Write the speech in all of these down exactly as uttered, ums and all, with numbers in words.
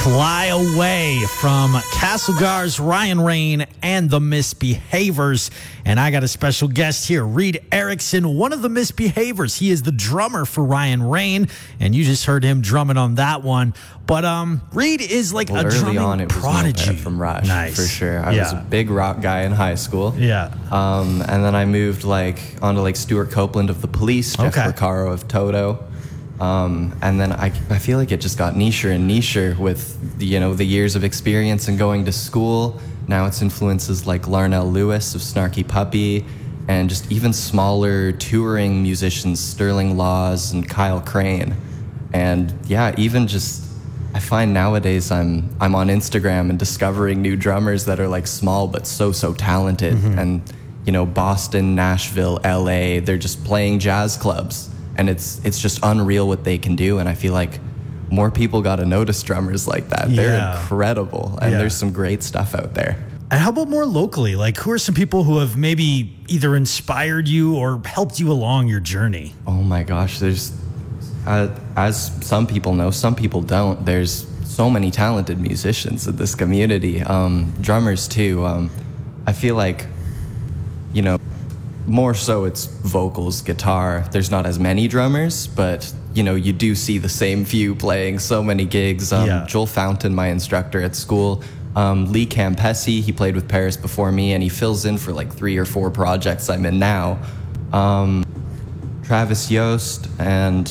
Fly Away from Castlegar's Ryan Rain and the Misbehaviors. And I got a special guest here, Reed Erickson, one of the Misbehaviors. He is the drummer for Ryan Rain, and you just heard him drumming on that one. But um, Reed is like well, a early drumming on, it prodigy. Was from Rush, nice. For sure. I yeah. was a big rock guy in high school. Yeah. Um, and then I moved like onto like Stuart Copeland of The Police, Jeff Okay. Porcaro of Toto. Um, and then I, I feel like it just got nicher and nicher with the, you know, the years of experience and going to school. Now it's influences like Larnell Lewis of Snarky Puppy, and just even smaller touring musicians, Sterling Laws and Kyle Crane. And yeah, even just I find nowadays I'm I'm on Instagram and discovering new drummers that are like small but so so talented. Mm-hmm. And you know, Boston, Nashville, L A, they're just playing jazz clubs. And it's it's just unreal what they can do, and I feel like more people got to notice drummers like that. They're Yeah. incredible, and Yeah. there's some great stuff out there. And how about more locally? Like, who are some people who have maybe either inspired you or helped you along your journey? Oh my gosh, there's, uh, as some people know, some people don't. There's so many talented musicians in this community, um, drummers too. Um, I feel like, you know, more so it's vocals, guitar. There's not as many drummers, but you know, you do see the same few playing so many gigs. Um, Yeah. Joel Fountain, my instructor at school, um, Lee Campesi, he played with Paris before me, and he fills in for like three or four projects I'm in now. Um, Travis Yost, and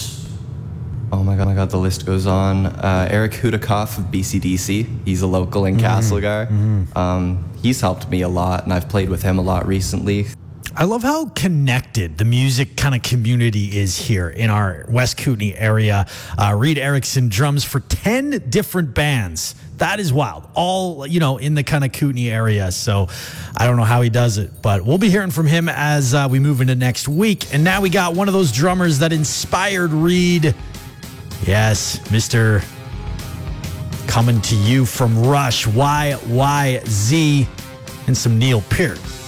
oh my god, my god, the list goes on. Uh, Eric Hudikoff of B C D C, he's a local in mm-hmm. Castlegar. Mm-hmm. Um, he's helped me a lot, and I've played with him a lot recently. I love how connected the music kind of community is here in our West Kootenay area. Uh, Reed Erickson drums for ten different bands. That is wild. All, you know, in the kind of Kootenay area. So I don't know how he does it, but we'll be hearing from him as uh, we move into next week. And now we got one of those drummers that inspired Reed. Yes, Mister coming to you from Rush, Y Y Z, and some Neil Peart.